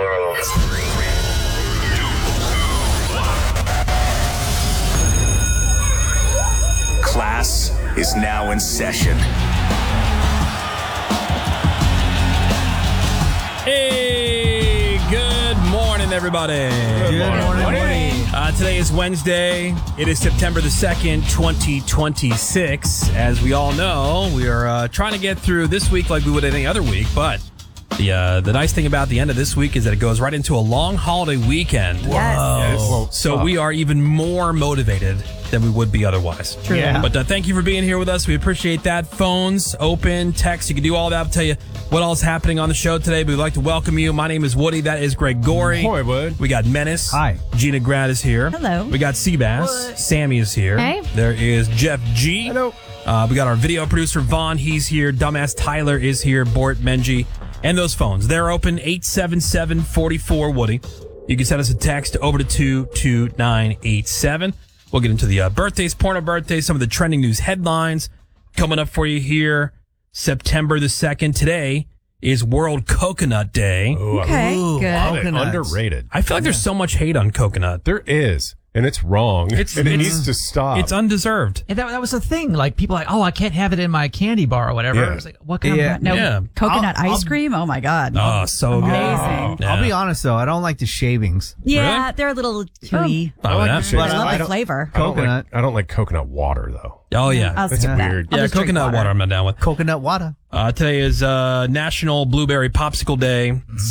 world. Class is now in session. Hey, good morning, everybody. Good morning. Today is Wednesday. It is September the 2nd, 2026. As we all know, we are trying to get through this week like we would any other week, but the nice thing about the end of this week is that it goes right into a long holiday weekend. Yes. So we are even more motivated than we would be otherwise. True. Yeah. But thank you for being here with us. We appreciate that. Phones, open, text. You can do all that. I'll tell you what all is happening on the show today. But we'd like to welcome you. My name is Woody. That is Greg Gorey. Boy, Wood. We got Menace. Hi. Gina Grad is here. Hello. We got Seabass. Sammy is here. Hey. There is Jeff G. Hello. We got our video producer, Vaughn. He's here. Dumbass Tyler is here. Bort, Menji. And those phones. They're open 877-44-WOODY. You can send us a text over to 22987. We'll get into the birthdays, porno birthdays, some of the trending news headlines coming up for you here. September the 2nd. Today is World Coconut Day. Okay, good. Underrated. I feel like there's so much hate on coconut. There is. And it's wrong. And it needs to stop. It's undeserved. And that was the thing. Like, people are like, oh, I can't have it in my candy bar or whatever. Yeah. I was like, what kind of... No, Yeah. coconut ice cream? Oh, my God. Oh, so good. Amazing. Yeah. I'll be honest though, I don't like the shavings. Yeah, Really? they're a little chewy. Oh, like yeah. the shit. I love I the don't- flavor. Coconut. I don't like coconut water, though. Oh, yeah. I'll That's skip that. weird. I'll Yeah, just drink coconut water I'm not down with. Coconut water. Today is National Blueberry Popsicle Day.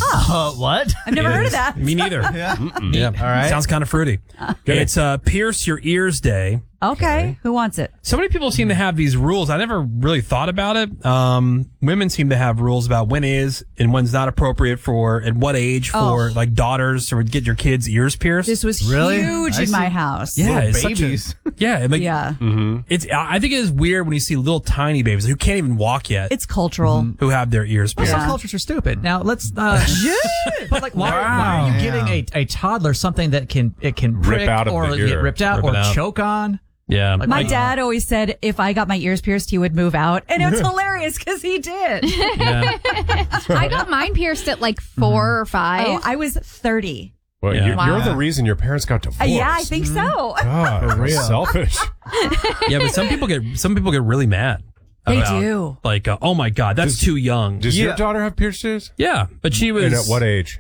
What? I've never heard of that. Me neither. Yeah. Yeah. All right. Sounds kind of fruity. It's Pierce Your Ears Day. Okay, who wants it? So many people seem to have these rules. I never really thought about it. Women seem to have rules about when is and when's not appropriate for, at what age for like daughters or get your kids' ears pierced. This was Really? huge I in my see- house. yeah, Little it's such a- babies. yeah, like, Yeah. It's. I think it is weird when you see little tiny babies who can't even walk yet, It's cultural. who have their ears Well, pierced. some cultures are stupid. Now, let's... but, like, why are you giving a toddler something that can prick out of or the get ear. ripped out Rip it or out. choke on? Yeah, My dad always said if I got my ears pierced, he would move out. And it's hilarious because he did. Yeah. I got mine pierced at like 4 or 5. Oh, I was 30. Well, Yeah. you're Wow. the reason your parents got divorced. Yeah, I think so. God, we're selfish. Yeah, but some people get really mad. They about, do. Like, oh my God, that's too young. Does your Yeah. daughter have pierced ears? Yeah, but she was. And at what age?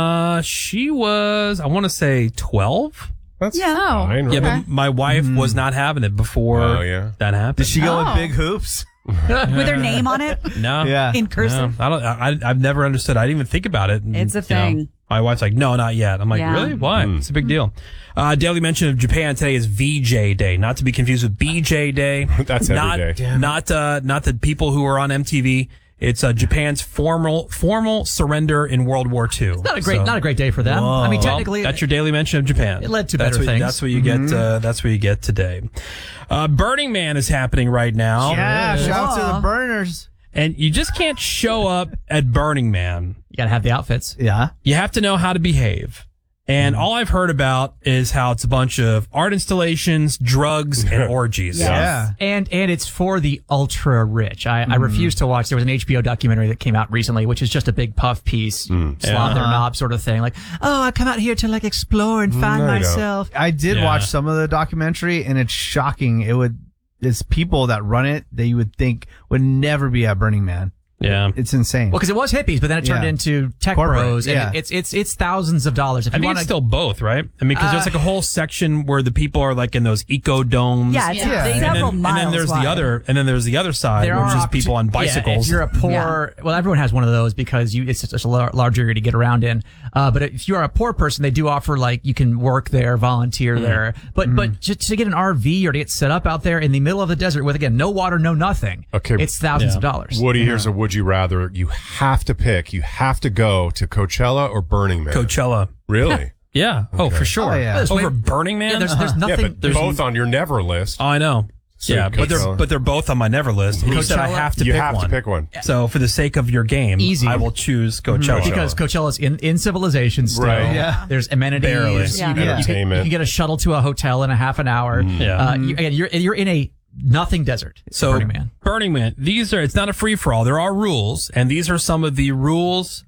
She was. I want to say 12. That's Yeah. fine, right? Yeah, but my wife was not having it before Oh, yeah. that happened. Did she go Oh. with big hoops? With her name on it No. Yeah. in cursive. No, I've never understood. I didn't even think about it. And, It's a you know, thing. my wife's like, no, not yet. I'm like, Yeah. really? Why? It's a big deal. Daily mention of Japan today is VJ Day, not to be confused with BJ Day. That's every not, day. Not the people who are on MTV. It's Japan's formal surrender in World War II. Not a great day for them. Whoa. I mean, Well, technically... that's your daily mention of Japan. It led to That's better what- things. That's what you get. That's what you get today. Burning Man is happening right now. Yeah, shout out to Aw. the burners. And you just can't show up at Burning Man. You gotta have the outfits. Yeah. You have to know how to behave. And all I've heard about is how it's a bunch of art installations, drugs, and orgies. Yeah. And it's for the ultra rich. I refuse to watch. There was an HBO documentary that came out recently, which is just a big puff piece, slot their knob sort of thing. Like, oh, I come out here to like explore and find No, you don't. myself. I did Yeah. watch some of the documentary and it's shocking. It's people that run it that you would think would never be at Burning Man. Yeah. It's insane. Well, because it was hippies, but then it turned Yeah. into tech Corporate, bros, and yeah. it's thousands of dollars. If I you think want it's to, still both, right? I mean, because there's like a whole section where the people are like in those eco domes. Yeah, it's Yeah. several miles and then there's wide. the other side, there which are is people on bicycles. if you're a poor, well, everyone has one of those because it's just a large area to get around in. But if you are a poor person, they do offer like you can work there, volunteer there. But just to get an RV or to get set up out there in the middle of the desert with again no water, no nothing. Okay. it's thousands of dollars. Woody, here's a would you rather. You have to pick. You have to go to Coachella or Burning Man. Coachella. Really? Yeah. Oh, for sure. Oh, yeah. Over Burning Man? Yeah, there's Yeah, nothing. but both on your never list. Oh, I know. So Yeah, but Coachella. they're both on my never list. And you said I Coachella? have to You pick have one. to pick one. So for the sake of your game, Easy. I will choose Coachella. because Coachella's in civilization still. Right. Yeah. There's amenities. Barely. Yeah. You can Entertainment. get a shuttle to a hotel in a half an hour. Yeah. Again, you're in a nothing desert. So Burning Man. Burning Man. It's not a free for all. There are rules, and these are some of the rules